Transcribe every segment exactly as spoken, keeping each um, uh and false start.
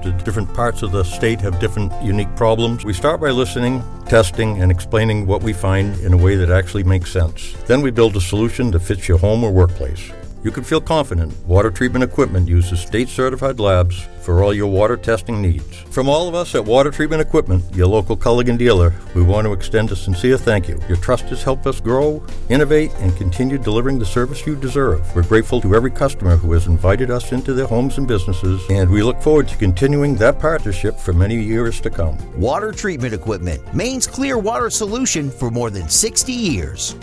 tested. Different parts of the state have different unique problems. We start by listening, testing, and explaining what we find in a way that actually makes sense. Then we build a solution that fits your home or workplace. You can feel confident Water Treatment Equipment uses state-certified labs for all your water testing needs. From all of us at Water Treatment Equipment, your local Culligan dealer, we want to extend a sincere thank you. Your trust has helped us grow, innovate, and continue delivering the service you deserve. We're grateful to every customer who has invited us into their homes and businesses, and we look forward to continuing that partnership for many years to come. Water Treatment Equipment, Maine's clear water solution for more than sixty years.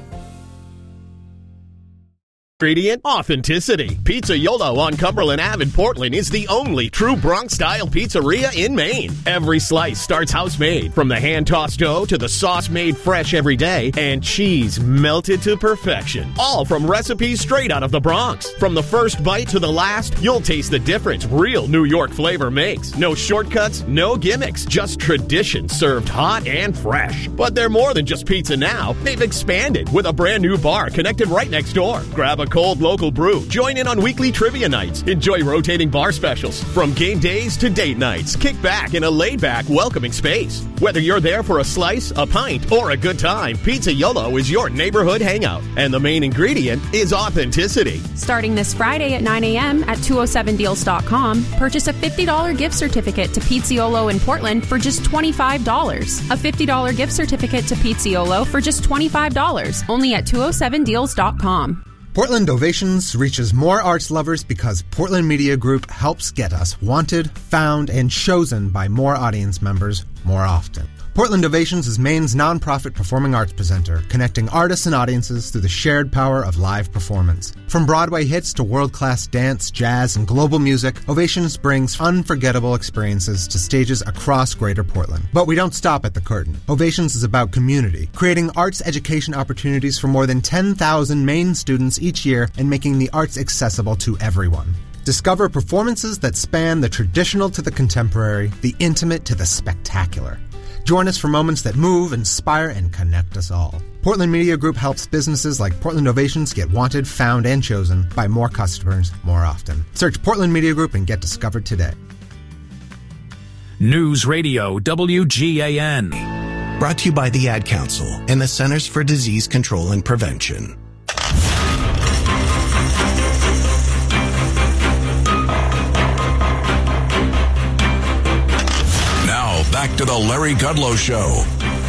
Ingredient, authenticity. Pizza Yolo on Cumberland Ave in Portland is the only true Bronx-style pizzeria in Maine. Every slice starts house-made, from the hand-tossed dough to the sauce made fresh every day, and cheese melted to perfection. All from recipes straight out of the Bronx. From the first bite to the last, you'll taste the difference real New York flavor makes. No shortcuts, no gimmicks, just tradition served hot and fresh. But they're more than just pizza now. They've expanded with a brand new bar connected right next door. Grab a cold local brew. Join in on weekly trivia nights. Enjoy rotating bar specials. From game days to date nights, kick back in a laid-back, welcoming space. Whether you're there for a slice, a pint, or a good time, Pizza Yolo is your neighborhood hangout. And the main ingredient is authenticity. Starting this Friday at nine a.m. at two oh seven deals dot com, purchase a fifty dollars gift certificate to Pizziolo in Portland for just twenty-five dollars. A fifty dollars gift certificate to Pizziolo for just twenty-five dollars. Only at two oh seven deals dot com. Portland Ovations reaches more arts lovers because Portland Media Group helps get us wanted, found, and chosen by more audience members more often. Portland Ovations is Maine's nonprofit performing arts presenter, connecting artists and audiences through the shared power of live performance. From Broadway hits to world-class dance, jazz, and global music, Ovations brings unforgettable experiences to stages across Greater Portland. But we don't stop at the curtain. Ovations is about community, creating arts education opportunities for more than ten thousand Maine students each year and making the arts accessible to everyone. Discover performances that span the traditional to the contemporary, the intimate to the spectacular. Join us for moments that move, inspire, and connect us all. Portland Media Group helps businesses like Portland Ovations get wanted, found, and chosen by more customers more often. Search Portland Media Group and get discovered today. News Radio W G A N. Brought to you by the Ad Council and the Centers for Disease Control and Prevention. Back to the Larry Kudlow Show.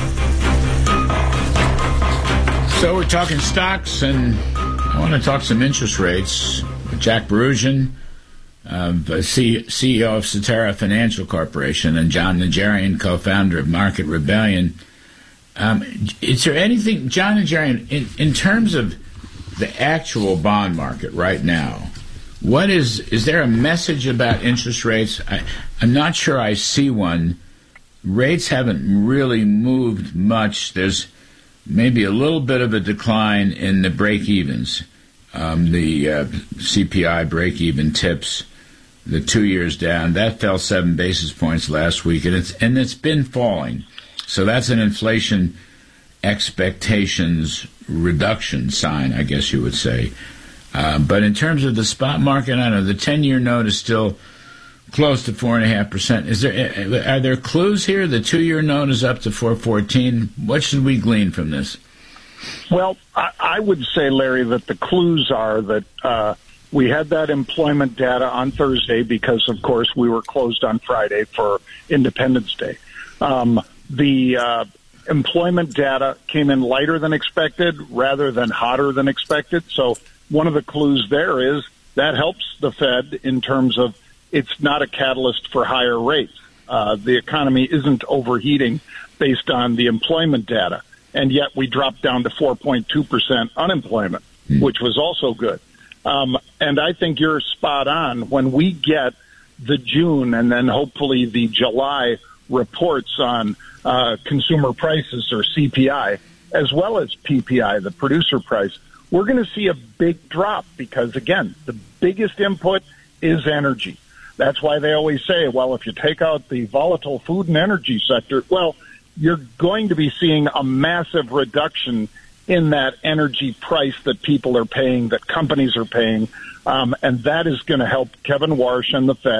So we're talking stocks, and I want to talk some interest rates with Jack Berugian, um, C- CEO of Cetera Financial Corporation, and John Najarian, co-founder of Market Rebellion. Um, is there anything, John Najarian, in, in terms of the actual bond market right now, what is, is there a message about interest rates? I, I'm not sure I see one. Rates haven't really moved much. There's maybe a little bit of a decline in the break-evens. Um, the uh, C P I break-even tips, the two years down, that fell seven basis points last week, and it's and it's been falling. So that's an inflation expectations reduction sign, I guess you would say. Uh, but in terms of the spot market, I don't know, the ten-year note is still close to four and a half percent. Is there are there clues here? The two-year note is up to four fourteen. What should we glean from this? Well, I, I would say, Larry, that the clues are that uh, we had that employment data on Thursday because, of course, we were closed on Friday for Independence Day. Um, the uh, employment data came in lighter than expected rather than hotter than expected. So one of the clues there is that helps the Fed in terms of it's not a catalyst for higher rates. Uh, the economy isn't overheating based on the employment data, and yet we dropped down to four point two percent unemployment, mm. which was also good. Um, and I think you're spot on. When we get the June and then hopefully the July reports on uh, consumer prices or C P I, as well as P P I, the producer price, we're going to see a big drop because, again, the biggest input is energy. That's why they always say, well, if you take out the volatile food and energy sector, well, you're going to be seeing a massive reduction in that energy price that people are paying, that companies are paying, um, and that is going to help Kevin Warsh and the Fed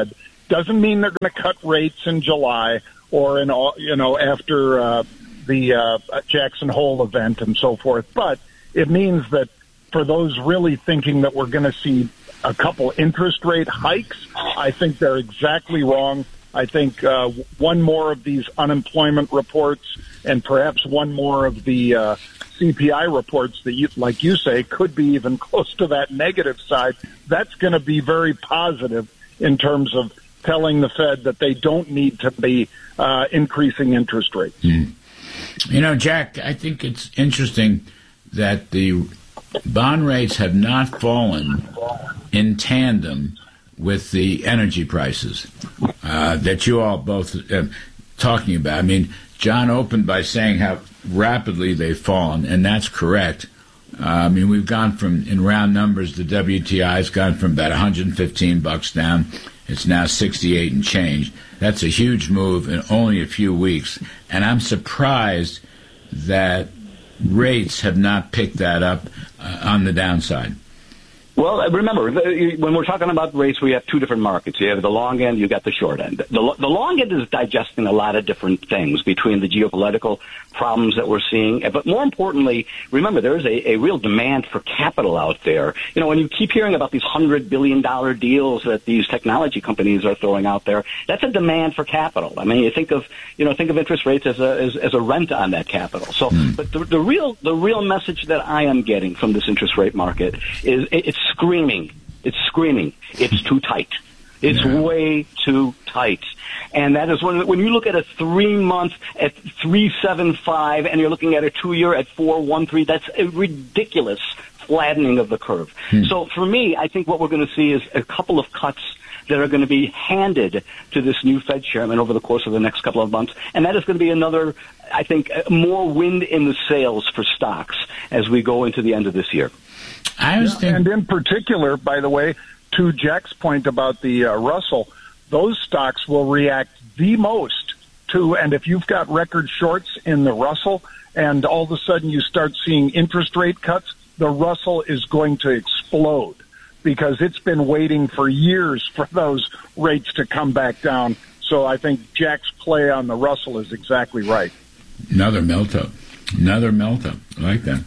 Doesn't mean they're going to cut rates in July or in all, you know, after uh, the uh, Jackson Hole event and so forth. But it means that for those really thinking that we're going to see a couple interest rate hikes, I think they're exactly wrong. I think uh, one more of these unemployment reports and perhaps one more of the uh, C P I reports that, you, like you say, could be even close to that negative side. That's going to be very positive in terms of telling the Fed that they don't need to be uh, increasing interest rates. Mm. You know, Jack, I think it's interesting that the bond rates have not fallen in tandem with the energy prices uh, that you all both uh, talking about. I mean, John opened by saying how rapidly they've fallen, and that's correct. Uh, I mean, we've gone from, in round numbers, the W T I has gone from about one hundred fifteen bucks down. It's now sixty-eight and change. That's a huge move in only a few weeks. And I'm surprised that rates have not picked that up uh, on the downside. Well, remember, when we're talking about rates, we have two different markets. You have the long end, you got the short end. The, the long end is digesting a lot of different things between the geopolitical problems that we're seeing. But more importantly, remember, there is a, a real demand for capital out there. You know, when you keep hearing about these one hundred billion dollars deals that these technology companies are throwing out there, that's a demand for capital. I mean, you think of, you know, think of interest rates as a, as, as a rent on that capital. So, mm. but the, the real, the real message that I am getting from this interest rate market is it, it's screaming. It's screaming. It's too tight. It's yeah. way too tight. And that is when, when you look at a three-month at three seventy-five and you're looking at a two-year at four thirteen, that's a ridiculous flattening of the curve. Hmm. So for me, I think what we're going to see is a couple of cuts that are going to be handed to this new Fed chairman over the course of the next couple of months. And that is going to be another, I think, more wind in the sails for stocks as we go into the end of this year. I was yeah, and in particular, by the way, to Jack's point about the uh, Russell, those stocks will react the most to, and if you've got record shorts in the Russell and all of a sudden you start seeing interest rate cuts, the Russell is going to explode because it's been waiting for years for those rates to come back down. So I think Jack's play on the Russell is exactly right. Another melt-up. Another melt-up. I like that.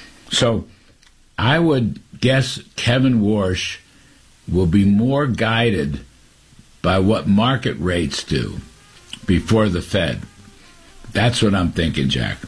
So I would guess Kevin Warsh will be more guided by what market rates do before the Fed. That's what I'm thinking, Jack.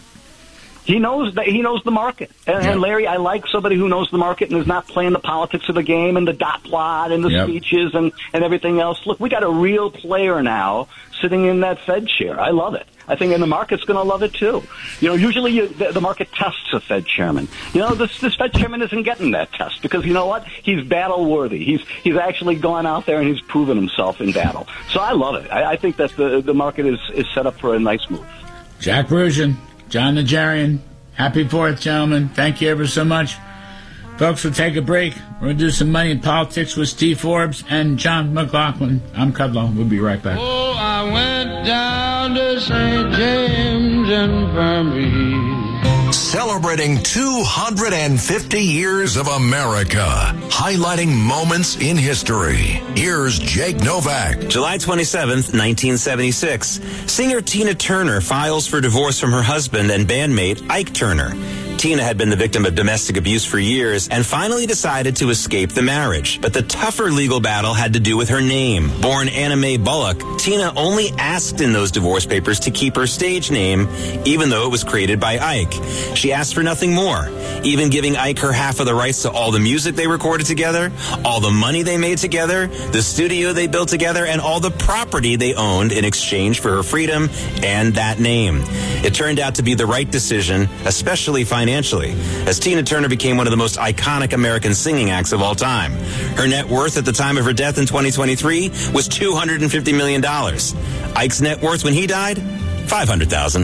He knows that he knows the market. And, yep. and Larry, I like somebody who knows the market and is not playing the politics of the game and the dot plot and the yep. speeches and, and everything else. Look, we got a real player now sitting in that Fed chair. I love it. I think and the market's going to love it too. You know, usually you, the, the market tests a Fed chairman. You know, this, this Fed chairman isn't getting that test because you know what? He's battle worthy. He's he's actually gone out there and he's proven himself in battle. So I love it. I, I think that the the market is, is set up for a nice move. Jack Brugin, John Najarian, happy Fourth, gentlemen. Thank you ever so much. Folks, we'll take a break. We're going to do some Money in Politics with Steve Forbes and John McLaughlin. I'm Kudlow. We'll be right back. Oh, I went down to Saint James Infirmary. Celebrating two hundred fifty years of America. Highlighting moments in history. Here's Jake Novak. July twenty-seventh, nineteen seventy-six. Singer Tina Turner files for divorce from her husband and bandmate Ike Turner. Tina had been the victim of domestic abuse for years and finally decided to escape the marriage. But the tougher legal battle had to do with her name. Born Anna Mae Bullock, Tina only asked in those divorce papers to keep her stage name, even though it was created by Ike. She asked for nothing more, even giving Ike her half of the rights to all the music they recorded together, all the money they made together, the studio they built together, and all the property they owned in exchange for her freedom and that name. It turned out to be the right decision, especially financially. Financially, as Tina Turner became one of the most iconic American singing acts of all time. Her net worth at the time of her death in twenty twenty-three was two hundred fifty million dollars. Ike's net worth when he died, five hundred thousand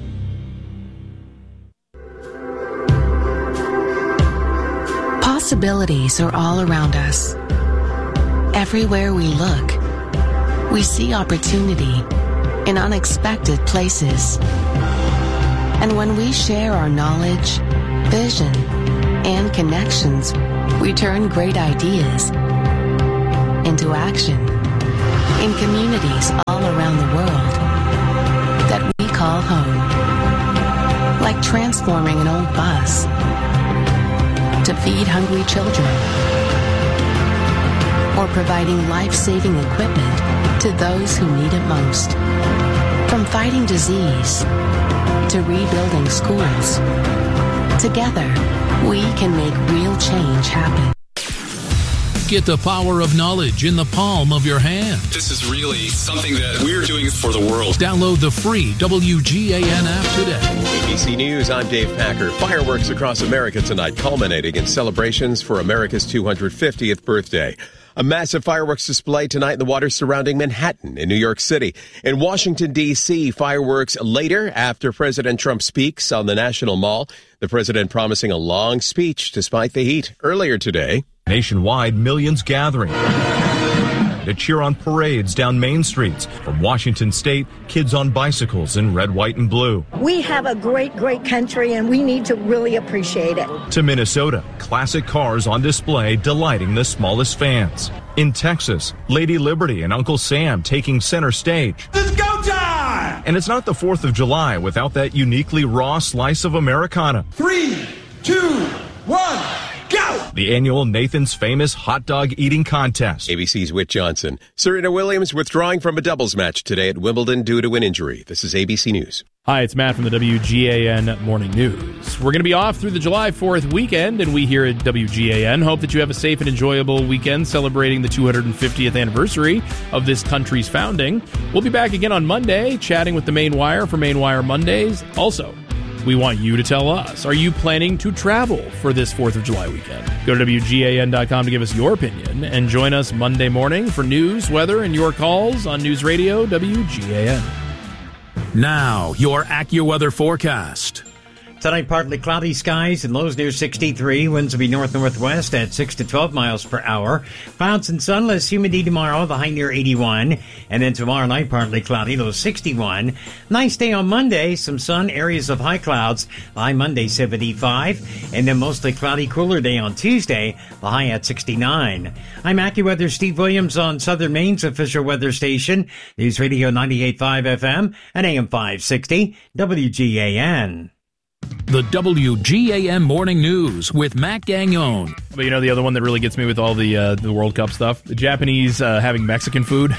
dollars. Possibilities are all around us. Everywhere we look, we see opportunity in unexpected places. And when we share our knowledge, vision, and connections, we turn great ideas into action. in communities all around the world that we call home. Like transforming an old bus to feed hungry children, or providing life-saving equipment to those who need it most. From fighting disease to rebuilding schools, together we can make real change happen. Get the power of knowledge in the palm of your hand. This is really something that we're doing for the world. Download the free W G A N app today. A B C News, I'm Dave Packer. Fireworks across America tonight, culminating in celebrations for America's two hundred fiftieth birthday. A massive fireworks display tonight in the waters surrounding Manhattan in New York City. In Washington, D C, fireworks later after President Trump speaks on the National Mall. The president promising a long speech despite the heat. Earlier today, nationwide, millions gathering to cheer on parades down main streets. From Washington State, kids on bicycles in red, white, and blue. We have a great, great country, and we need to really appreciate it. To Minnesota, classic cars on display delighting the smallest fans. In Texas, Lady Liberty and Uncle Sam taking center stage. It's go time! And it's not the fourth of July without that uniquely raw slice of Americana. Three, two, one... go! The annual Nathan's Famous Hot Dog Eating Contest. A B C's Whit Johnson. Serena Williams withdrawing from a doubles match today at Wimbledon due to an injury. This is A B C News. Hi, it's Matt from the W G A N Morning News. We're going to be off through the July fourth weekend, and we here at W G A N hope that you have a safe and enjoyable weekend celebrating the two hundred fiftieth anniversary of this country's founding. We'll be back again on Monday, chatting with the Main Wire for Main Wire Mondays. Also, we want you to tell us, are you planning to travel for this fourth of July weekend? Go to W G A N dot com to give us your opinion, and join us Monday morning for news, weather, and your calls on News Radio W G A N. Now, your AccuWeather forecast. Tonight, partly cloudy skies and lows near sixty-three. Winds will be north-northwest at six to twelve miles per hour. Clouds and sunless, humidity tomorrow, the high near eighty-one. And then tomorrow night, partly cloudy, low sixty-one. Nice day on Monday, some sun, areas of high clouds, the high Monday seventy-five. And then mostly cloudy, cooler day on Tuesday, the high at sixty-nine. I'm AccuWeather Steve Williams on Southern Maine's official weather station, News Radio ninety-eight point five F M and A M five sixty, W G A N. The W G A N Morning News with Matt Gagnon. But you know the other one that really gets me with all the uh, the World Cup stuff? The Japanese uh, having Mexican food.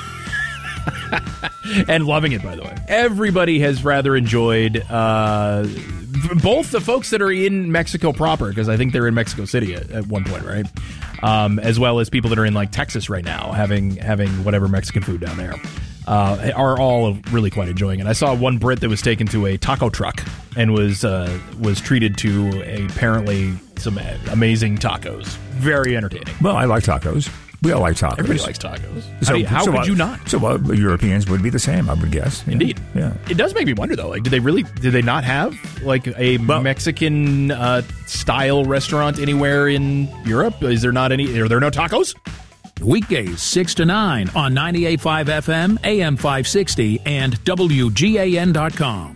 And loving it, by the way. Everybody has rather enjoyed uh, both the folks that are in Mexico proper, because I think they're in Mexico City at, at one point, right? Um, as well as people that are in like Texas right now, having having whatever Mexican food down there. Uh, are all really quite enjoying it. I saw one Brit that was taken to a taco truck and was uh, was treated to a, apparently some amazing tacos. Very entertaining. Well, I like tacos. We all like tacos. Everybody likes tacos. So, how, do you, how so could uh, you not? So uh, Europeans would be the same, I would guess. Yeah. Indeed. Yeah. It does make me wonder, though. Like, did they really? Did they not have like a well, Mexican uh, style restaurant anywhere in Europe? Is there not any? Are there no tacos? Weekdays six to nine on ninety-eight point five F M, A M five sixty, and W G A N dot com.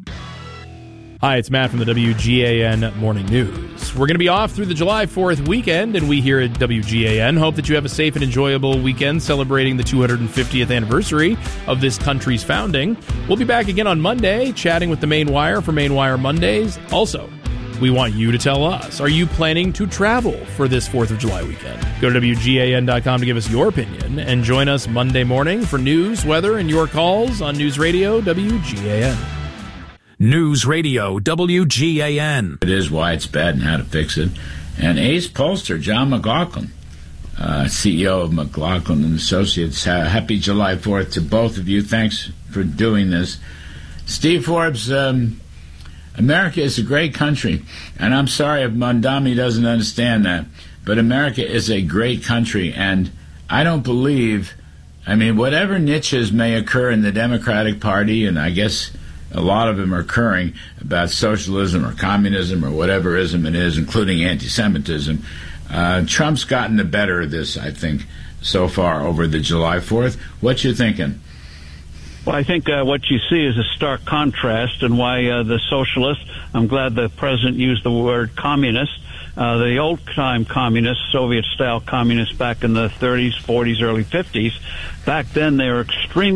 Hi, it's Matt from the W G A N Morning News. We're going to be off through the July fourth weekend, and we here at W G A N hope that you have a safe and enjoyable weekend celebrating the two hundred fiftieth anniversary of this country's founding. We'll be back again on Monday, chatting with the Main Wire for Main Wire Mondays. Also, we want you to tell us, are you planning to travel for this fourth of July weekend? Go to W G A N dot com to give us your opinion, and join us Monday morning for news, weather, and your calls on News Radio W G A N. News Radio W G A N. It is why it's bad and how to fix it. And ace pollster John McLaughlin, uh, C E O of McLaughlin and Associates. Uh, happy July fourth to both of you. Thanks for doing this. Steve Forbes, um, America is a great country, and I'm sorry if Mondami doesn't understand that, but America is a great country, and I don't believe, I mean, whatever niches may occur in the Democratic Party, and I guess a lot of them are occurring about socialism or communism or whatever ism it is, including anti-Semitism, uh, Trump's gotten the better of this, I think, so far over the July fourth. What you thinking? Well, I think uh, what you see is a stark contrast, and why uh, the socialists, I'm glad the president used the word communist, Uh, the old-time communists, Soviet-style communists back in the thirties, forties, early fifties, back then they were extremely